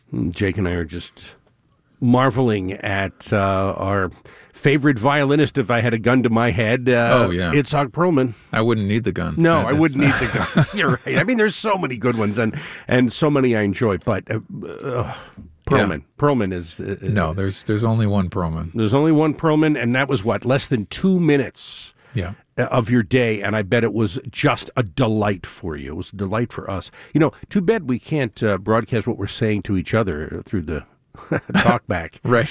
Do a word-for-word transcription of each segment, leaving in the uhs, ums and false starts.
Jake and I are just marveling at uh, our favorite violinist. If I had a gun to my head, uh, oh yeah, Itzhak Perlman. I wouldn't need the gun. No, that, I wouldn't need the gun. You're right. I mean, there's so many good ones, and and so many I enjoy. But uh, uh, Perlman, yeah. Perlman is uh, no. There's there's only one Perlman. There's only one Perlman, and that was what, less than two minutes. Yeah. Of your day, and I bet it was just a delight for you. It was a delight for us. You know, too bad we can't uh, broadcast what we're saying to each other through the talkback. Right.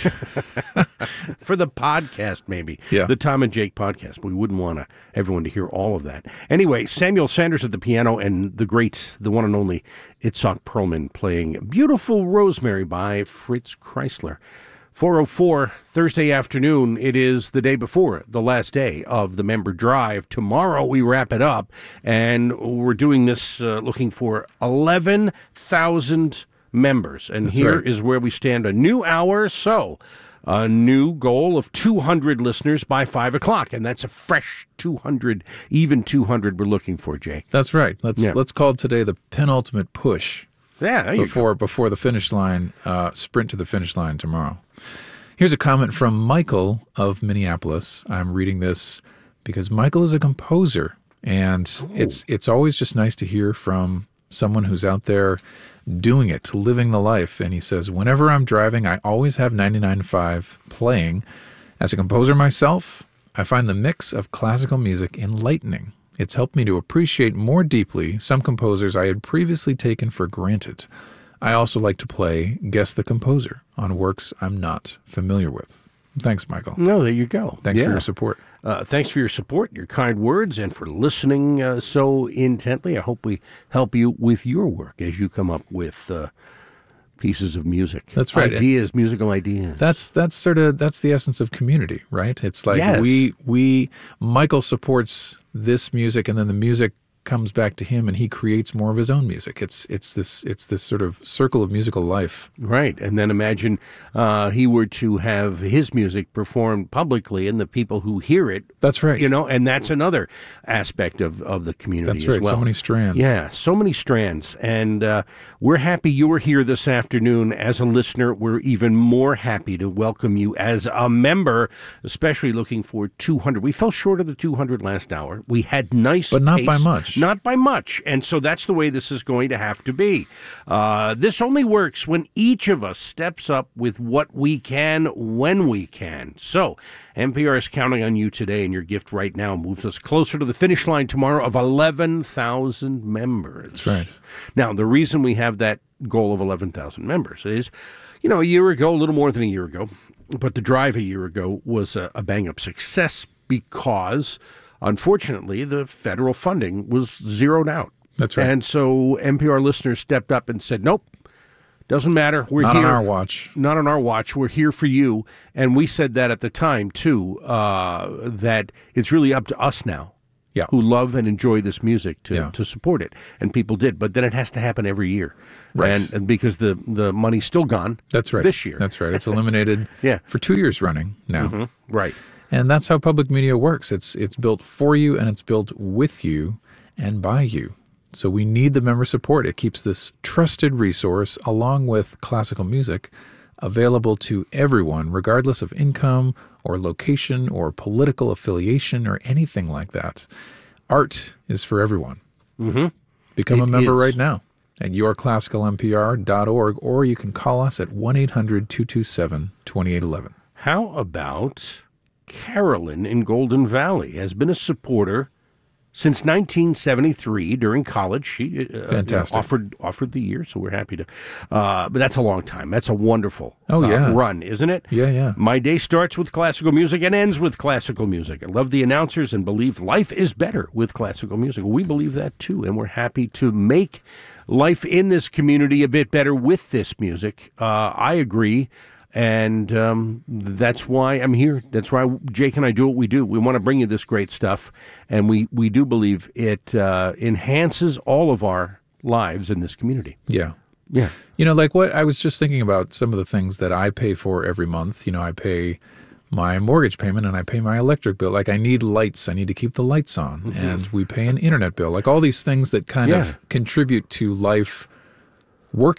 For the podcast, maybe. Yeah. The Tom and Jake podcast. We wouldn't want to, everyone to hear all of that. Anyway, Samuel Sanders at the piano and the great, the one and only Itzhak Perlman playing Beautiful Rosemary by Fritz Kreisler. four oh four, Thursday afternoon. It is the day before the last day of the member drive. Tomorrow we wrap it up, and we're doing this uh, looking for eleven thousand members. And That's here right. is where we stand, a new hour. So a new goal of two hundred listeners by five o'clock, and that's a fresh two hundred, even two hundred we're looking for, Jake. That's right. Let's Yeah. let's call today the penultimate push. Yeah, there you before go. before the finish line, uh, sprint to the finish line tomorrow. Here's a comment from Michael of Minneapolis. I'm reading this because Michael is a composer, and Ooh. it's it's always just nice to hear from someone who's out there doing it, living the life. And he says, whenever I'm driving, I always have ninety-nine point five playing. As a composer myself, I find the mix of classical music enlightening. It's helped me to appreciate more deeply some composers I had previously taken for granted. I also like to play Guess the Composer on works I'm not familiar with. Thanks, Michael. No, there you go. Thanks Yeah. for your support. Uh, thanks for your support, your kind words, and for listening uh, so intently. I hope we help you with your work as you come up with uh, pieces of music. That's right. Ideas, musical ideas. That's that's sort of that's the essence of community, right? It's like Yes. we we Michael supports this music, and then the music comes back to him, and he creates more of his own music. It's it's this it's this sort of circle of musical life. Right. And then imagine uh, he were to have his music performed publicly, and the people who hear it. That's right. You know, and that's another aspect of, of the community That's as right. well. So many strands. Yeah, so many strands. And uh, we're happy you were here this afternoon as a listener. We're even more happy to welcome you as a member, especially looking for two hundred. We fell short of the two hundred last hour. We had nice But not pace, by much. Not by much. And so that's the way this is going to have to be. Uh, this only works when each of us steps up with what we can when we can. So N P R is counting on you today, and your gift right now moves us closer to the finish line tomorrow of eleven thousand members. That's right. Now, the reason we have that goal of eleven thousand members is, you know, a year ago, a little more than a year ago, but the drive a year ago was a, a bang-up success because, unfortunately, the federal funding was zeroed out. That's right. And so N P R listeners stepped up and said, nope, doesn't matter. We're Not here. on our watch. Not on our watch. We're here for you. And we said that at the time, too, uh, that it's really up to us now. Yeah. Who love and enjoy this music to, Yeah. to support it. And people did. But then it has to happen every year. Right. And, and because the, the money's still gone. That's right. This year. That's right. It's eliminated Yeah. for two years running now. Mhm. Right. And that's how public media works. It's it's built for you, and it's built with you and by you. So we need the member support. It keeps this trusted resource, along with classical music, available to everyone, regardless of income or location or political affiliation or anything like that. Art is for everyone. Mm-hmm. Become It a member is. right now at your classical n p r dot org, or you can call us at one eight hundred two two seven two eight one one. How about Carolyn in Golden Valley has been a supporter since nineteen seventy-three during college. She uh, Fantastic. offered offered the year, so we're happy to. Uh, but that's a long time. That's a wonderful Oh, uh, yeah. run, isn't it? Yeah, yeah. My day starts with classical music and ends with classical music. I love the announcers and believe life is better with classical music. We believe that too, and we're happy to make life in this community a bit better with this music. Uh, I agree. And um, that's why I'm here. That's why Jake and I do what we do. We want to bring you this great stuff, and we, we do believe it uh, enhances all of our lives in this community. Yeah. Yeah. You know, like what I was just thinking about some of the things that I pay for every month. You know, I pay my mortgage payment and I pay my electric bill. Like I need lights. I need to keep the lights on. Mm-hmm. And we pay an internet bill. Like all these things that kind Yeah. of contribute to life working.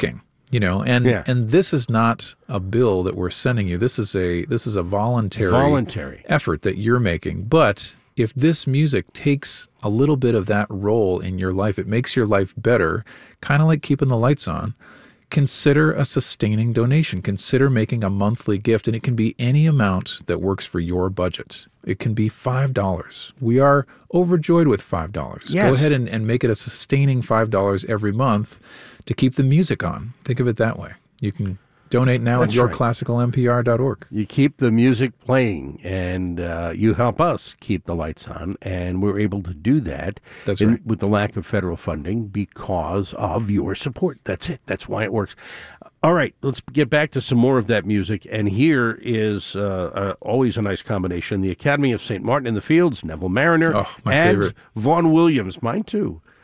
You know, and Yeah. and this is not a bill that we're sending you. This is a this is a voluntary Voluntary. effort that you're making. But if this music takes a little bit of that role in your life, it makes your life better, kind of like keeping the lights on. Consider a sustaining donation. Consider making a monthly gift, and it can be any amount that works for your budget. It can be five dollars. We are overjoyed with five dollars. Yes. Go ahead and, and make it a sustaining five dollars every month to keep the music on. Think of it that way. You can donate now That's at your right. classical m p r dot org. You keep the music playing, and uh, you help us keep the lights on, and we're able to do that That's in- right. with the lack of federal funding because of your support. That's it. That's why it works. All right, let's get back to some more of that music, and here is uh, uh, always a nice combination. The Academy of Saint Martin in the Fields, Neville Mariner, Oh, my and favorite. Vaughn Williams. Mine too.